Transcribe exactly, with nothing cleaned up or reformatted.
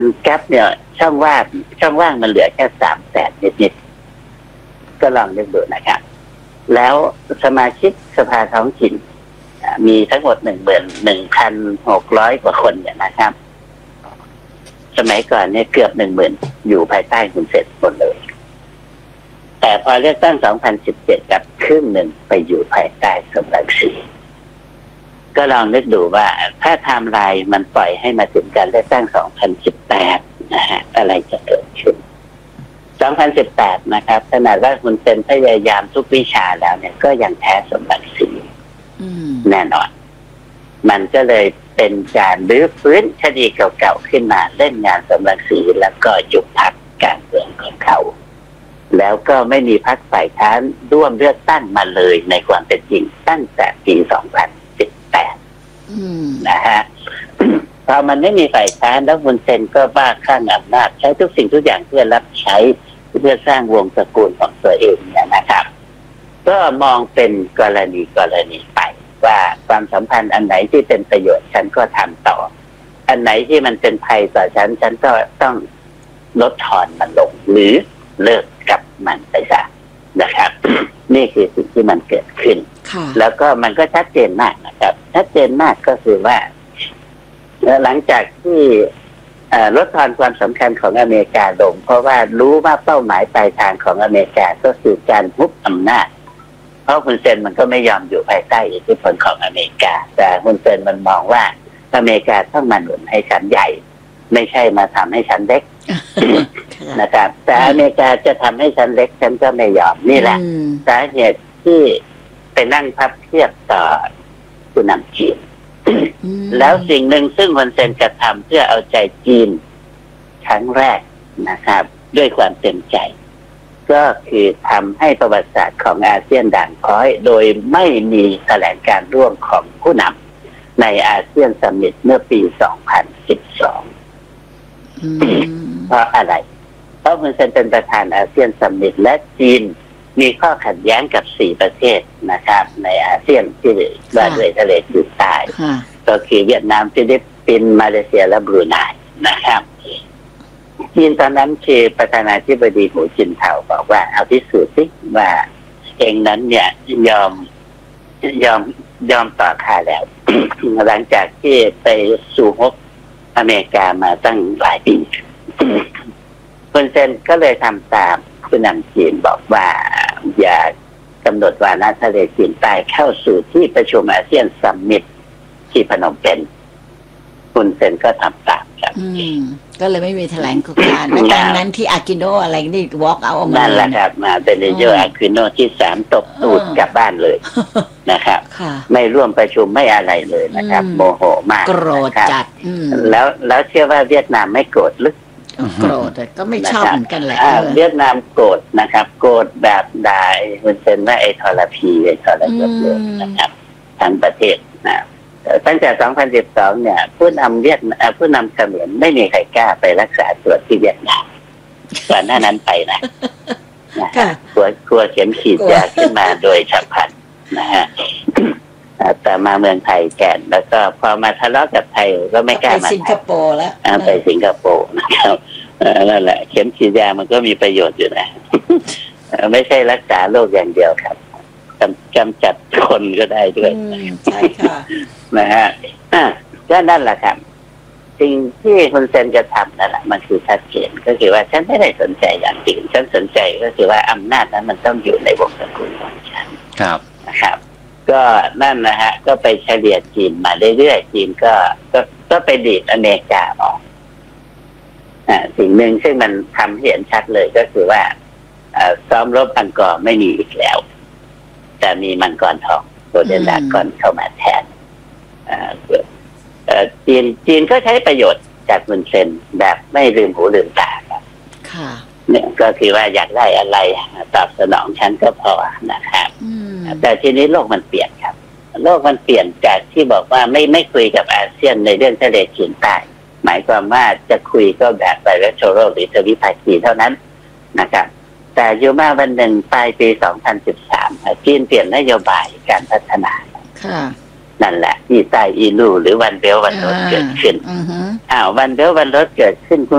แก๊ปเนี่ยช่องว่างช่องว่างมันเหลือแค่สามแสนนิดๆก็ลองนึกดูนะครับแล้วสมาชิกสภาท้องถิ่นมีทั้งหมดหนึ่งหมื่นหนึ่งพันหกร้อยกว่าคนเนี่ยนะครับสมัยก่อนเนี่ยเกือบหนึ่งหมื่นอยู่ภายใต้คุณเศรษฐหมดเลยแต่พอเลือกตั้งสองพันสิบเจ็ดกับครึ่งหนึ่งไปอยู่ภายใต้สมรังสีก็ลองนึกดูว่าถ้าไทม์ไลน์มันปล่อยให้มาถึงการเลือกตั้งสองพันสิบแปดนะฮะอะไรจะเกิดขึ้นสองพันสิบแปดนะครับขนาดว่าคุณเป็นพยายามทุกวิชาแล้วเนี่ยก็ยังแพ้สมรังสีแน่นอนมันก็เลยเป็นการรื้อฟื้นคดีเก่าๆขึ้นมาเล่นงานสมรังสีแล้วก็ยุบพรรคการเมืองของเขาแล้วก็ไม่มีพรรคฝ่ายค้านร่วมเลือกตั้งมาเลยในความเป็นจริงตั้งแต่ปีสองพันสิบแปดนะฮะพอมันไม่มีฝ่ายค้านแล้วคุณเซนก็บ้าคลั่งอำนาจใช้ทุกสิ่งทุกอย่างเพื่อรับใช้เพื่อสร้างวงตระกูลของตัวเองเนี่ยนะครับก็มองเป็นกรณีกรณีไปว่าความสัมพันธ์อันไหนที่เป็นประโยชน์ฉันก็ทำต่ออันไหนที่มันเป็นภัยต่อฉันฉันก็ต้องลดทอนมันลงหรือเลิกกับมันไปซะนะครับ นี่คือสิ่งที่มันเกิดขึ้นแล้วก็มันก็ชัดเจนมากนะครับชัดเจนมากก็คือว่าหลังจากที่ลดทอนความสำคัญของอเมริกาลงเพราะว่ารู้ว่าเป้าหมายปลายทางของอเมริกาก็คือการฮุบอำนาจเพราะคุณเซนมันก็ไม่ยอมอยู่ภายใต้อิทธิพลของอเมริกาแต่คุณเซนมันมองว่าอเมริกาต้องมาหนุนให้ฉันใหญ่ไม่ใช่มาทำให้ฉันเล็ก นะครับแต่อเมริกาจะทำให้ฉันเล็กฉันก็ไม่ยอมนี่แหละสาเหตุที่ไปนั่งพับเทียบต่อผู้นำจีนแล้วสิ่งหนึ่งซึ่งคนเซนกระทำเพื่อเอาใจจีนครั้งแรกนะครับด้วยความเต็มใจก็คือทำให้ประวัติศาสตร์ของอาเซียนด่างพร้อยโดยไม่มีแถลงการร่วมของผู้นำในอาเซียนซัมมิตเมื่อปีสองพันสิบสองเพราะอะไรเพราะคุณเซนเป็นประธานอาเซียนซัมมิตและจีนมีข้อขัดแย้งกับสี่ประเทศนะครับในอาเซียนที่ว่าด้วยทะเลจีนใต้ก็คือเวียดนามฟิลิปปินส์มาเลเซียและบรูไนนะครับจีนตอนนั้นคือประธานาธิบดีหมูจินเถาบอกว่าเอาพิสูจน์สิว่าเองนั้นเนี่ยยอมยอมยอมต่อค่าแล้ว หลังจากที่ไปสู่ฮกอเมริกามาตั้งหลายปีคุณเซนก็เลยทำตามผู้นำจีนบอกว่าอย่ากำหนดวาระทะเลจีนใต้เข้าสู่ที่ประชุมอาเซียนซัมมิตที่พนมเปญคุณเซนก็ทำตามครับก็เลยไม่มีแถลงการณ์ตอนนั้นที่อากิโนอะไรนี่วอล์กเอาออกมานั่นแหละครับมาเป็นเรเยอร์อากิโนที่สามตกตูดกลับบ้านเลยนะครับไม่ร่วมประชุมไม่อะไรเลยนะครับโมโหมากโกรธจัดแล้วแล้วเชื่อว่าเวียดนามไม่โกรธหรือโกรธก็ไม่ชอบเหมือนกันแหละเวียดนามโกรธนะครับโกรธแบบด่าคุณเซนว่าไอ้ทรพีไอ้ทรยศเลยนะครับทั้งประเทศนะตั้งแต่สองพันสิบสองเนี่ยผู้นำเวียดผู้นำเขมรไม่มีใครกล้าไปรักษาตัวที่เวียดนามก่อนหน้านั้นไปนะกลัวกลัวเข็มฉีดยาขึ้นมาโดยฉับพลันนะฮะแต่มาเมืองไทยแก่นแล้วก็พอมาทะเลาะกับไทยก็ไม่กล้ามาไปสิงคโปร์แล้วไปสิงคโปร์นะครับนั่นแหละเข็มฉีดยามันก็มีประโยชน์อยู่นะไม่ใช่รักษาโรคอย่างเดียวครับกำจัดคนก็ได้ด้วยใช่ค่ะนะฮะก็นั่นแหละครับสิ่งที่คุณเซนจะทำนั่นแหละมันคือชัดเจนก็คือว่าฉันไม่ได้สนใจอย่างอื่นฉันสนใจก็คือว่าอำนาจนั้นมันต้องอยู่ในวงตระกูลของฉันครับนะครับก็นั่นนะฮะก็ไปเฉลี่ยจีนมาเรื่อยๆจีนก็ก็ก็ไปดีดอเมริกาออกอ่าสิ่งหนึ่งซึ่งมันทำเห็นชัดเลยก็คือว่าซ้อมรบอังกอร์ไม่มีอีกแล้วแต่มีมังกรทองโกลเด้นดากอนเข้ามาแทนจีนจีนก็ใช้ประโยชน์จากคุณเซนแบบไม่ลืมหูลืมตาครับเนี่ยก็คือว่าอยากได้อะไรตอบสนองฉันก็พอนะครับแต่ทีนี้โลกมันเปลี่ยนครับโลกมันเปลี่ยนจากที่บอกว่าไม่ไม่คุยกับอาเซียนในเรื่องทะเลจีนใต้หมายความว่าจะคุยก็แบบไบเลเทอรัลหรือทวิภาคีเท่านั้นนะครับแต่อยู่มาวันหนึ่งปลายปีสองพันสิบสามจีนเปลี่ยนนโยบายการพัฒนานั่นแหละอีใต้อีลู่หรือวันเบลวันรถเกิดขึ้นอ้าววันเบลวันรถเกิดขึ้น